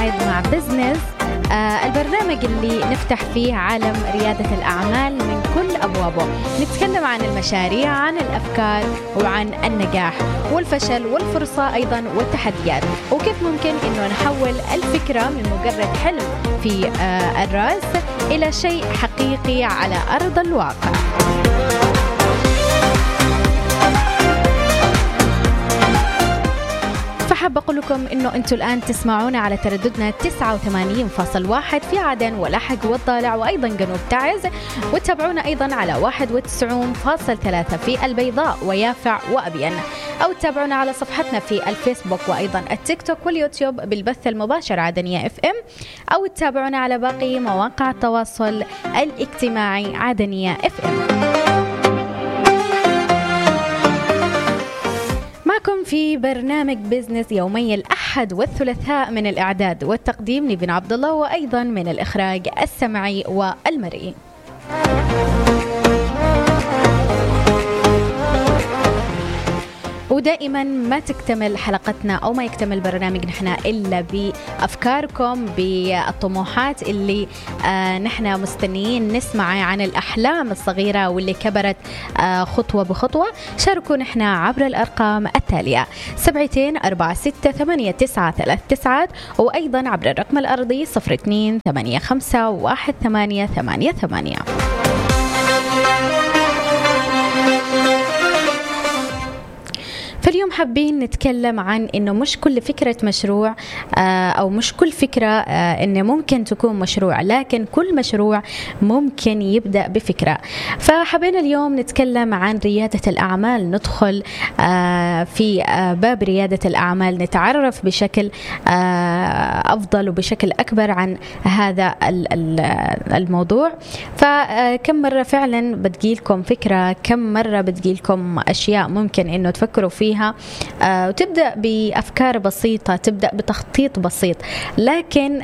موعد مع بزنس، البرنامج اللي نفتح فيه عالم ريادة الأعمال من كل أبوابه. نتكلم عن المشاريع، عن الأفكار، وعن النجاح والفشل والفرصة أيضا والتحديات، وكيف ممكن إنه نحول الفكرة من مجرد حلم في الرأس إلى شيء حقيقي على أرض الواقع. فحب أقول لكم إنه أنتم الآن تسمعونا على ترددنا 89.1 في عدن ولحق والضالع وأيضا جنوب تعز، وتابعونا أيضا على 91.3 في البيضاء ويافع وأبين، أو تابعونا على صفحتنا في الفيسبوك وأيضا التيك توك واليوتيوب بالبث المباشر عدنية FM، أو تابعونا على باقي مواقع التواصل الاجتماعي عدنية FM. معكم في برنامج بزنس يومي الأحد والثلاثاء، من الإعداد والتقديم لبن عبد الله، وأيضا من الإخراج السمعي والمرئي. ودائما ما تكتمل حلقتنا أو ما يكتمل برنامج نحن إلا بأفكاركم، بالطموحات اللي نحن مستنيين نسمع عن الأحلام الصغيرة واللي كبرت خطوة بخطوة. شاركوا نحن عبر الأرقام التالية 2-4-6-8-9-3-9، وأيضا عبر الرقم الأرضي 02-8-5-1-8-8-8. فاليوم حابين نتكلم عن إنه مش كل فكرة مشروع أو مش كل فكرة إنه ممكن تكون مشروع، لكن كل مشروع ممكن يبدأ بفكرة. فحابين اليوم نتكلم عن ريادة الأعمال، ندخل في باب ريادة الأعمال، نتعرف بشكل أفضل وبشكل أكبر عن هذا الموضوع. فكم مرة فعلا بتجيلكم فكرة، كم مرة بتجيلكم أشياء ممكن إنه تفكروا فيها وتبدأ بأفكار بسيطة، تبدأ بتخطيط بسيط، لكن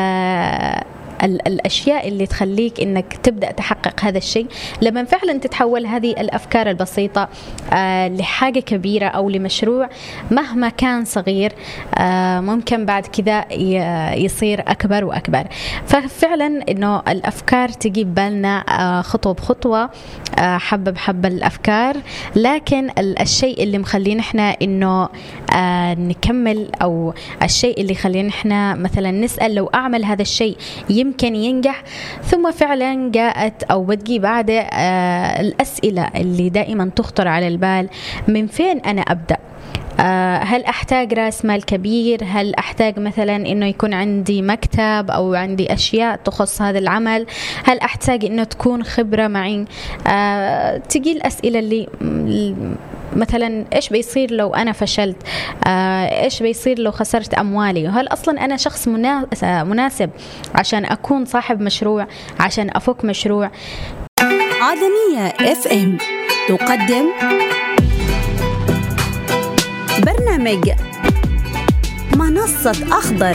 الأشياء اللي تخليك إنك تبدأ تحقق هذا الشيء لما فعلا تتحول هذه الأفكار البسيطة لحاجة كبيرة أو لمشروع مهما كان صغير، ممكن بعد كذا يصير أكبر وأكبر. ففعلا إنه الأفكار تجيب بالنا خطوة بخطوة، حبة بحبة الأفكار، لكن الشيء اللي مخلينا إحنا إنه نكمل، أو الشيء اللي خلينا إحنا مثلا نسأل لو أعمل هذا الشيء يمكن ينجح، ثم فعلا جاءت أو بتجي بعد الأسئلة اللي دائما تخطر على البال: من فين أنا أبدأ؟ هل أحتاج رأس مال كبير؟ هل أحتاج مثلا إنه يكون عندي مكتب أو عندي أشياء تخص هذا العمل؟ هل أحتاج إنه تكون خبرة معي؟ تجي الأسئلة اللي مثلا إيش بيصير لو أنا فشلت؟ إيش بيصير لو خسرت أموالي؟ وهل أصلا أنا شخص مناسب عشان أكون صاحب مشروع، عشان أفك مشروع؟ عدنية FM تقدم برنامج منصة أخضر.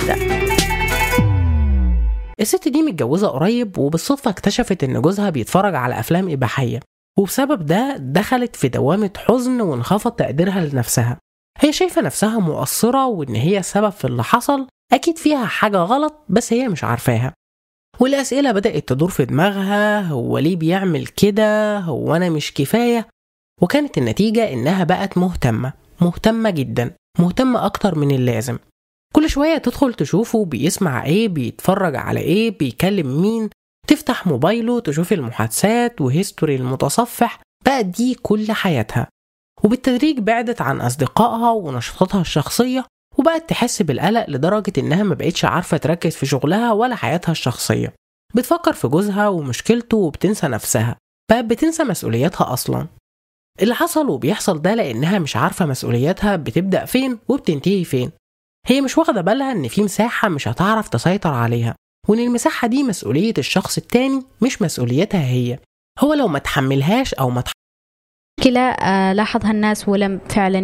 الست دي متجوزة قريب، وبالصدفة اكتشفت إن جوزها بيتفرج على أفلام إباحية، وبسبب ده دخلت في دوامة حزن وانخفض تقديرها لنفسها. هي شايفة نفسها مقصرة وإن هي السبب في اللي حصل، أكيد فيها حاجة غلط بس هي مش عارفاها. والأسئلة بدأت تدور في دماغها: هو ليه بيعمل كده؟ هو أنا مش كفاية؟ وكانت النتيجة إنها بقت مهتمة جدا، مهتمة أكتر من اللازم. كل شوية تدخل تشوفه بيسمع إيه، بيتفرج على إيه، بيكلم مين، تفتح موبايله تشوف المحادثات وهيستوري المتصفح. بقت دي كل حياتها، وبالتدريج بعدت عن أصدقائها ونشاطاتها الشخصية، وبقت تحس بالقلق لدرجة إنها ما بقتش عارفة تركز في شغلها ولا حياتها الشخصية. بتفكر في جوزها ومشكلته وبتنسى نفسها، بقت بتنسى مسؤولياتها أصلا. اللي حصل وبيحصل ده لأنها مش عارفة مسؤولياتها بتبدأ فين وبتنتهي فين. هي مش واخدة بالها إن في مساحة مش هتعرف تسيطر عليها، وإن المساحة دي مسؤولية الشخص التاني مش مسؤوليتها هي. هو لو ما تحملهاش أو ما كلا لاحظها الناس ولم فعلا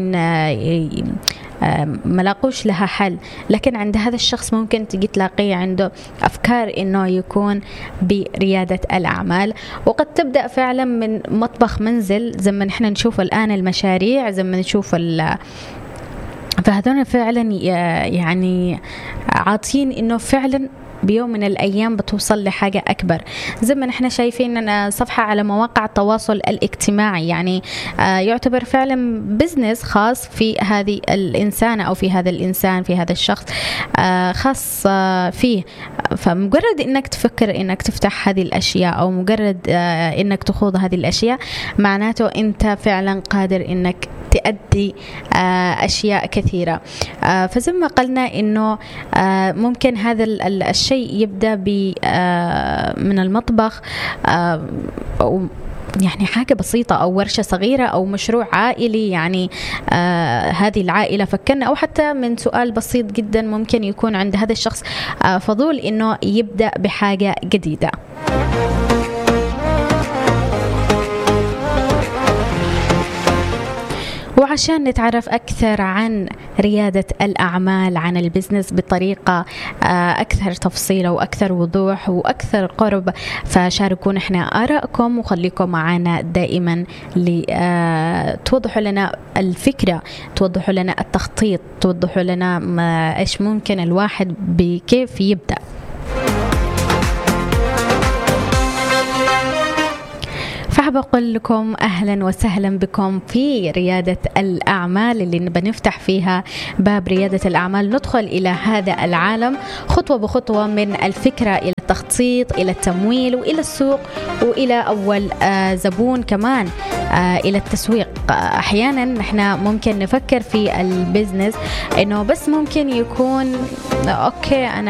ما لاقوش لها حل، لكن عند هذا الشخص ممكن تجي تلاقيه عنده أفكار إنه يكون بريادة الأعمال، وقد تبدأ فعلا من مطبخ منزل زي ما نحن نشوف الآن المشاريع، زي ما نشوف فهذول فعلا يعني عاطين إنه فعلا بيوم من الأيام بتوصل لحاجة أكبر. زي ما نحن شايفين أن صفحة على مواقع التواصل الاجتماعي يعني يعتبر فعلا بزنس خاص في هذه الإنسانة أو في هذا الإنسان، في هذا الشخص خاص فيه. فمجرد أنك تفكر أنك تفتح هذه الأشياء أو مجرد أنك تخوض هذه الأشياء معناته أنت فعلا قادر أنك تؤدي أشياء كثيرة. فزي ما قلنا إنه ممكن هذا الشيء يبدأ من المطبخ أو يعني حاجة بسيطة أو ورشة صغيرة أو مشروع عائلي يعني هذه العائلة فكرنا، أو حتى من سؤال بسيط جدا ممكن يكون عند هذا الشخص فضول إنه يبدأ بحاجة جديدة. وعشان نتعرف أكثر عن ريادة الأعمال، عن البزنس بطريقة أكثر تفصيل وأكثر وضوح وأكثر قرب، فشاركونا إحنا آراءكم وخليكم معنا دائما توضحوا لنا الفكرة، توضحوا لنا التخطيط، توضحوا لنا إيش ممكن الواحد بكيف يبدأ. فحب أقول لكم أهلا وسهلا بكم في ريادة الأعمال اللي بنفتح فيها باب ريادة الأعمال، ندخل إلى هذا العالم خطوة بخطوة من الفكرة إلى التخطيط إلى التمويل وإلى السوق وإلى أول زبون كمان إلى التسويق. أحيانا نحن ممكن نفكر في البيزنس إنه بس ممكن يكون أوكي أنا